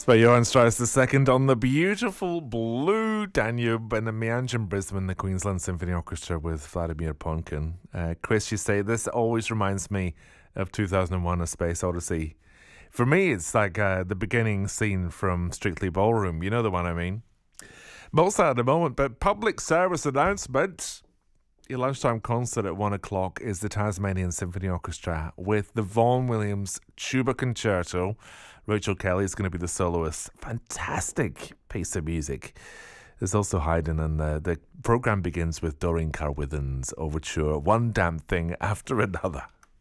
by Johann Strauss II on the beautiful blue Danube and the meandering Brisbane, the Queensland Symphony Orchestra with Vladimir Ponkin. Chris, you say, this always reminds me of 2001 A Space Odyssey. For me, it's like the beginning scene from Strictly Ballroom. You know the one I mean. Mozart at the moment, but public service announcement. Your lunchtime concert at 1 o'clock is the Tasmanian Symphony Orchestra with the Vaughan Williams Tuba Concerto. Rachel Kelly is going to be the soloist. Fantastic piece of music. There's also Haydn, and the programme begins with Doreen Carwithen's overture, One Damn Thing After Another.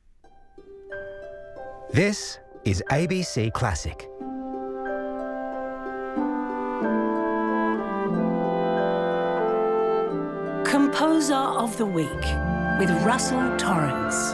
This is ABC Classic. Composer of the Week with Russell Torrens.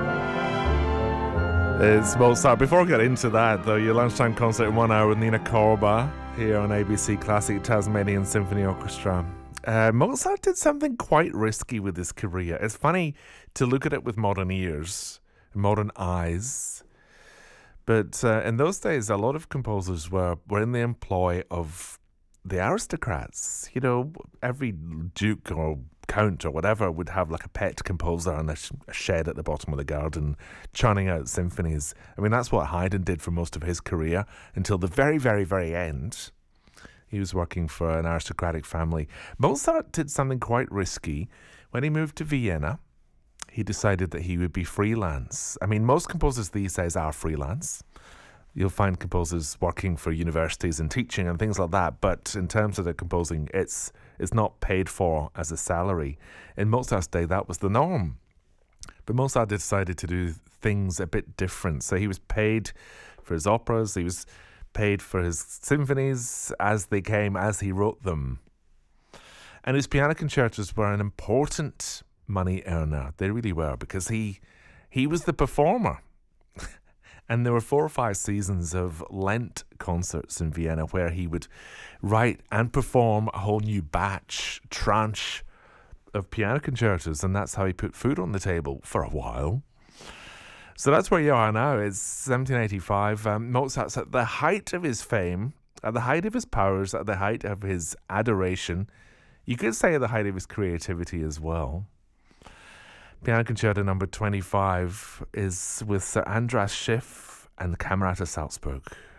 It's Mozart. Before I get into that, though, your lunchtime concert in 1 hour with Nina Korba here on ABC Classic Tasmanian Symphony Orchestra. Mozart did something quite risky with his career. It's funny to look at it with modern ears, modern eyes. But in those days, a lot of composers were in the employ of the aristocrats. You know, every duke or count or whatever would have like a pet composer on a shed at the bottom of the garden churning out symphonies. I mean, that's what Haydn did for most of his career until the very, very, very end. He was working for an aristocratic family. Mozart did something quite risky. When he moved to Vienna, he decided that he would be freelance. I mean, most composers these days are freelance. You'll find composers working for universities and teaching and things like that, but in terms of the composing, it's not paid for as a salary. In Mozart's day, that was the norm. But Mozart decided to do things a bit different. So he was paid for his operas, he was paid for his symphonies as they came, as he wrote them. And his piano concertos were an important money earner. They really were, because he was the performer. And there were 4 or 5 seasons of Lent concerts in Vienna where he would write and perform a whole new tranche of piano concertos, and that's how he put food on the table for a while. So that's where you are now. It's 1785. Mozart's at the height of his fame, at the height of his powers, at the height of his adoration. You could say at the height of his creativity as well. Piano Concerto number 25 is with Sir Andras Schiff and the Camerata Salzburg.